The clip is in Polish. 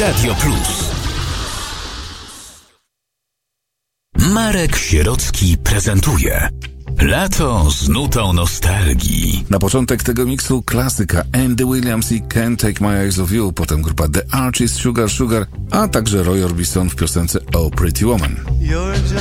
Radio Plus. Marek Sierocki prezentuje Lato z nutą nostalgii. Na początek tego miksu klasyka Andy Williams i Can't Take My Eyes Off You, potem grupa The Archies, Sugar Sugar, a także Roy Orbison w piosence Oh Pretty Woman.